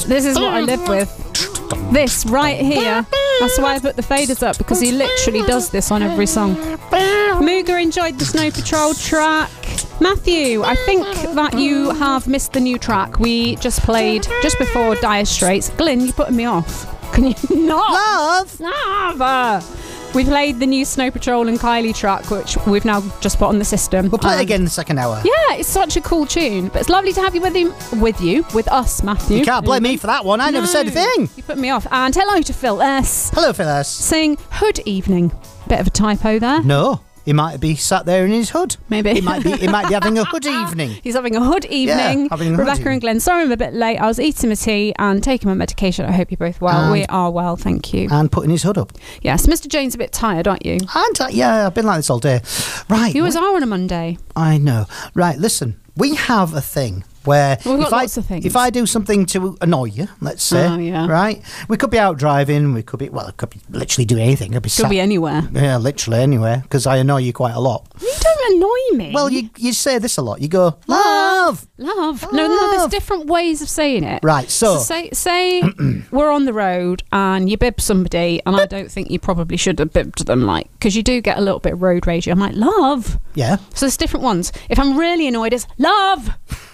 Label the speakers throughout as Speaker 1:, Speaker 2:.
Speaker 1: This is what I live with. This right here. That's why I put the faders up, because he literally does this on every song. Mooga enjoyed the Snow Patrol track. Matthew, I think that you have missed the new track we just played just before Dire Straits. Glyn, you're putting me off. Can you not? Love! We played the new Snow Patrol and Kylie track, which we've now just put on the system.
Speaker 2: We'll play it again in the second hour.
Speaker 1: Yeah, it's such a cool tune. But it's lovely to have you with us, Matthew.
Speaker 2: You can't blame me for that one. I never said a thing.
Speaker 1: You put me off. And hello to Phil S.
Speaker 2: Hello, Phil S.
Speaker 1: Saying hood evening. Bit of a typo there.
Speaker 2: No. He might be sat there in his hood.
Speaker 1: Maybe.
Speaker 2: He might be having a hood evening.
Speaker 1: He's having a hood evening.
Speaker 2: Yeah, having a hood
Speaker 1: Rebecca
Speaker 2: evening.
Speaker 1: and Glenn, sorry I'm a bit late. I was eating my tea and taking my medication. I hope you're both well.
Speaker 2: And-
Speaker 1: we are well, thank you.
Speaker 2: And putting his hood up.
Speaker 1: Yes, Mr. Jane's a bit tired, aren't you?
Speaker 2: Yeah, I've been like this all day. Right.
Speaker 1: You always are on a Monday.
Speaker 2: I know. Right, listen. We have a thing where
Speaker 1: We've got lots of things.
Speaker 2: if I do something to annoy you, let's say,
Speaker 1: Oh, yeah.
Speaker 2: right? We could be out driving. We could be, well, it could be literally doing anything. It
Speaker 1: Could be anywhere.
Speaker 2: Yeah, literally anywhere, because I annoy you quite a lot.
Speaker 1: You don't annoy me.
Speaker 2: Well, you say this a lot. You go, love.
Speaker 1: Love. No, there's different ways of saying it.
Speaker 2: Right, so
Speaker 1: say we're on the road and you bib somebody, and I don't think you probably should have bibbed them, like, because you do get a little bit of road rage. I'm like, love.
Speaker 2: yeah.
Speaker 1: So there's different ones. If I'm really annoyed, it's love.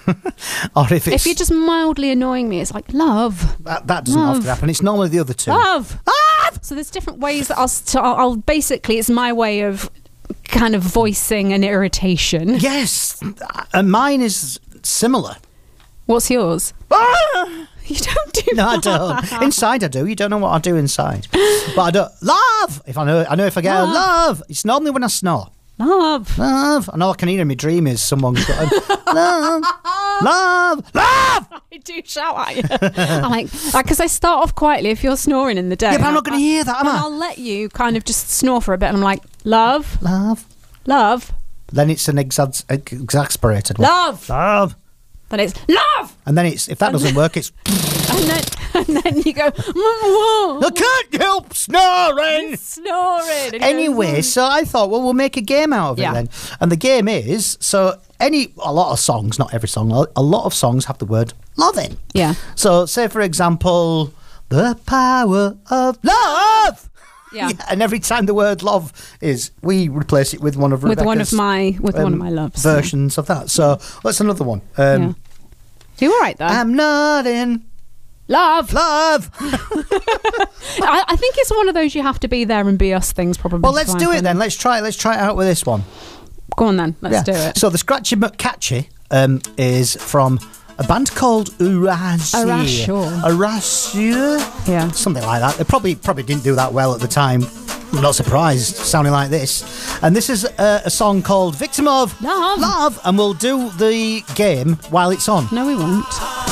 Speaker 2: Or if
Speaker 1: You're just mildly annoying me, it's like love.
Speaker 2: that doesn't
Speaker 1: Love.
Speaker 2: often happen. It's normally the other two.
Speaker 1: Love. So there's different ways that I'll basically, it's my way of kind of voicing an irritation.
Speaker 2: Yes, and mine is similar.
Speaker 1: What's yours? You don't do
Speaker 2: No, I
Speaker 1: that.
Speaker 2: don't. Inside, I do. You don't know what I do inside, but I don't. Love. If I know if I get a love, it's normally when I snore.
Speaker 1: Love.
Speaker 2: Love. And all I can hear in my dream is someone going, love, love, love.
Speaker 1: I do shout at you. I'm like, because I start off quietly if you're snoring in the day.
Speaker 2: Yeah, but I'm not going to hear that, am
Speaker 1: And
Speaker 2: I?
Speaker 1: I'll let you kind of just snore for a bit, and I'm like, love,
Speaker 2: Love.
Speaker 1: love,
Speaker 2: Then it's an exasperated one.
Speaker 1: love.
Speaker 2: Love.
Speaker 1: Then it's love,
Speaker 2: And then if that doesn't work, it's
Speaker 1: and then you go,
Speaker 2: I can't help snoring.
Speaker 1: snoring. And he
Speaker 2: Anyway,
Speaker 1: goes,
Speaker 2: so I thought, well, we'll make a game out of it
Speaker 1: Yeah.
Speaker 2: then. And the game is, a lot of songs, not every song, a lot of songs have the word love in.
Speaker 1: yeah,
Speaker 2: So, say for example, the power of love.
Speaker 1: yeah.
Speaker 2: And every time the word love is, we replace it with one of
Speaker 1: With one of
Speaker 2: Rebecca's,
Speaker 1: my loves.
Speaker 2: versions of that. So that's another one.
Speaker 1: Yeah. You all right there?
Speaker 2: I'm not in
Speaker 1: love.
Speaker 2: love.
Speaker 1: I think it's one of those you have to be there and be us things. Probably.
Speaker 2: Well, let's
Speaker 1: to
Speaker 2: do
Speaker 1: find
Speaker 2: it then. Let's try it out with this one.
Speaker 1: Go on then. Let's do it.
Speaker 2: So the Scratchy McCatchy is from a band called Erasure. Erasure?
Speaker 1: Yeah.
Speaker 2: Something like that. They probably didn't do that well at the time. I'm not surprised, sounding like this. And this is a song called Victim of
Speaker 1: Love.
Speaker 2: And we'll do the game while it's on.
Speaker 1: No, we won't.